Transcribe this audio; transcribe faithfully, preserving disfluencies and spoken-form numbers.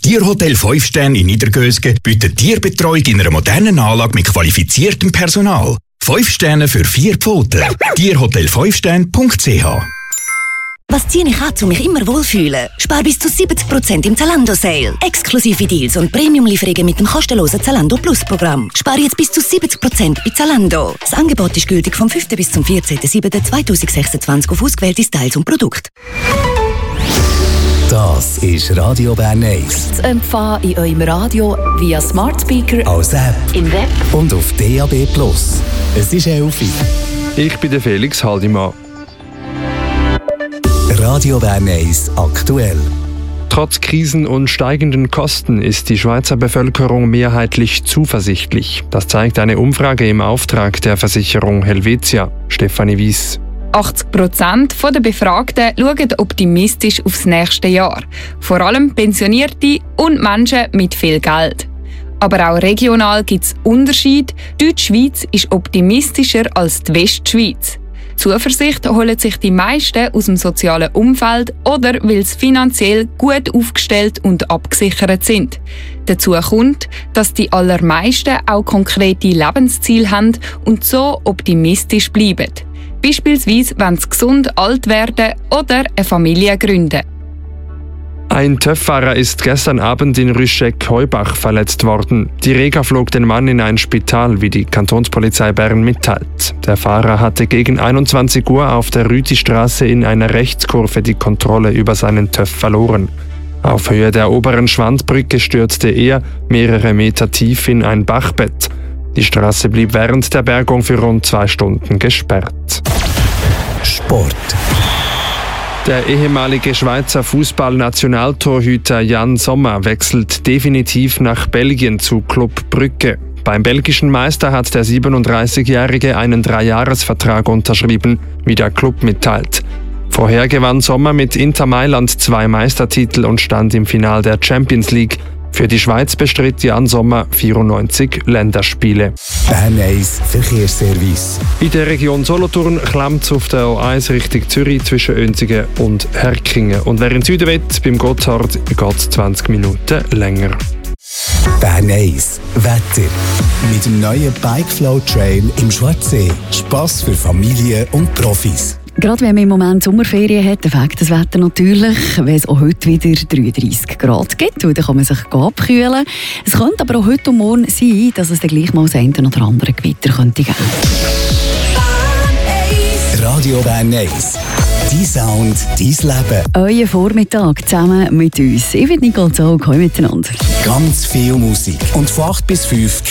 Tierhotel fünf Sterne in Niedergösgen bietet Tierbetreuung in einer modernen Anlage mit qualifiziertem Personal. fünf Sterne für vier Pfoten. Tierhotel fünf Sterne punkt c h. Was ziehe ich an, um mich immer wohlfühlen? Spar bis zu siebzig Prozent im Zalando-Sale. Exklusive Deals und Premium-Lieferungen mit dem kostenlosen Zalando Plus-Programm. Spar jetzt bis zu siebzig Prozent bei Zalando. Das Angebot ist gültig vom fünften bis zum vierzehnten siebten zweitausendsechsundzwanzig auf ausgewählte Styles und Produkte. Das ist Radio Bern eins. Zu empfangen in eurem Radio via Smart Speaker, als App, im Web und auf D A B Plus. Es ist elf Uhr. Ich bin der Felix Haldimann. Radio Bern eins aktuell. Trotz Krisen und steigenden Kosten ist die Schweizer Bevölkerung mehrheitlich zuversichtlich. Das zeigt eine Umfrage im Auftrag der Versicherung Helvetia. Stefanie Wies. achtzig Prozent der Befragten schauen optimistisch aufs nächste Jahr. Vor allem Pensionierte und Menschen mit viel Geld. Aber auch regional gibt es Unterschiede. Die Deutschschweiz ist optimistischer als die Westschweiz. Zuversicht holen sich die meisten aus dem sozialen Umfeld oder weil sie finanziell gut aufgestellt und abgesichert sind. Dazu kommt, dass die allermeisten auch konkrete Lebensziele haben und so optimistisch bleiben. Beispielsweise, wenn sie gesund alt werden oder eine Familie gründen. Ein TÜV-Fahrer ist gestern Abend in Rüscheck-Heubach verletzt worden. Die Rega flog den Mann in ein Spital, wie die Kantonspolizei Bern mitteilt. Der Fahrer hatte gegen einundzwanzig Uhr auf der Rütistraße in einer Rechtskurve die Kontrolle über seinen TÜV verloren. Auf Höhe der oberen Schwandbrücke stürzte er mehrere Meter tief in ein Bachbett. Die Straße blieb während der Bergung für rund zwei Stunden gesperrt. Sport. Der ehemalige Schweizer Fußball-Nationaltorhüter Jan Sommer wechselt definitiv nach Belgien zu Club Brugge. Beim belgischen Meister hat der siebenunddreißigjährige einen Dreijahresvertrag unterschrieben, wie der Club mitteilt. Vorher gewann Sommer mit Inter Mailand zwei Meistertitel und stand im Finale der Champions League. Für die Schweiz bestritt Jan Sommer vierundneunzig Länderspiele. Bern eins Verkehrsservice. In der Region Solothurn klemmt es auf der O eins Richtung Zürich zwischen Önsigen und Herkingen. Und wer in den Süden will, beim Gotthard geht es zwanzig Minuten länger. Bern eins Wetter. Mit dem neuen Bikeflow Trail im Schwarzsee. Spass für Familien und Profis. Gerade wenn man im Moment Sommerferien hat, effekt das Wetter natürlich, wenn es auch heute wieder dreiunddreissig Grad gibt, dann kann man sich abkühlen. Es könnte aber auch heute und morgen sein, dass es dann gleich mal das eine oder andere Gewitter könnte geben. Radio Bern eins. Dein Sound, dein Leben. Euer Vormittag zusammen mit uns. Ich bin Nicole Zog, hallo miteinander. Ganz viel Musik. Und von acht bis fünf